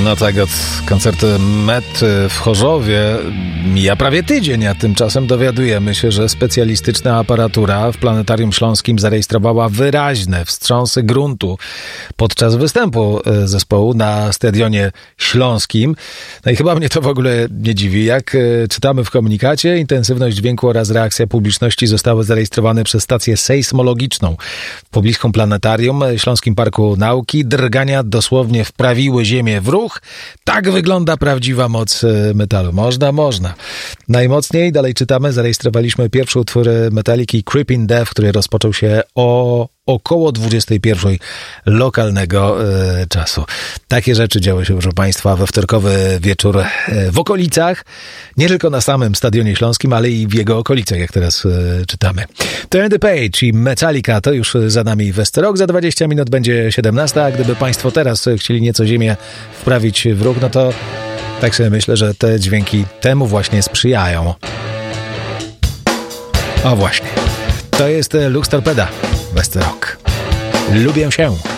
No tak, od koncertu Met w Chorzowie mija prawie tydzień, a tymczasem dowiadujemy się, że specjalistyczna aparatura w Planetarium Śląskim zarejestrowała wyraźne wstrząsy gruntu podczas występu zespołu na Stadionie Śląskim. No i chyba mnie to w ogóle nie dziwi. Jak czytamy w komunikacie, intensywność dźwięku oraz reakcja publiczności zostały zarejestrowane przez stację sejsmologiczną w pobliskim Planetarium Śląskim Parku Nauki. Drgania dosłownie wprawiły ziemię w ruch. Tak wygląda prawdziwa moc metalu. Można. Najmocniej, dalej czytamy, zarejestrowaliśmy pierwszy utwór Metaliki Creeping Death, który rozpoczął się o około 21 lokalnego czasu. Takie rzeczy działy się, proszę Państwa, we wtorkowy wieczór w okolicach, nie tylko na samym Stadionie Śląskim, ale i w jego okolicach, jak teraz czytamy. Turn the Page i Metallica to już za nami Westerok. Za 20 minut będzie 17, a gdyby Państwo teraz chcieli nieco ziemię wprawić w ruch, no to tak sobie myślę, że te dźwięki temu właśnie sprzyjają. O właśnie, to jest Lux Torpeda. Westerok. Lubię się.